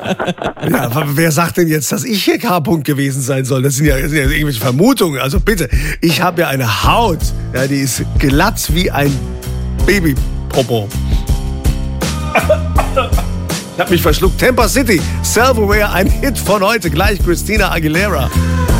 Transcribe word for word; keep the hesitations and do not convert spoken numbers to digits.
Ja, wer sagt denn jetzt, dass ich hier K-Punkt gewesen sein soll? Das sind ja, das sind ja irgendwelche Vermutungen. Also bitte, ich habe ja eine Haut, ja, die ist glatt wie ein Babypopo. Ich habe mich verschluckt. Tampa City, Self-Aware, ein Hit von heute. Gleich Christina Aguilera.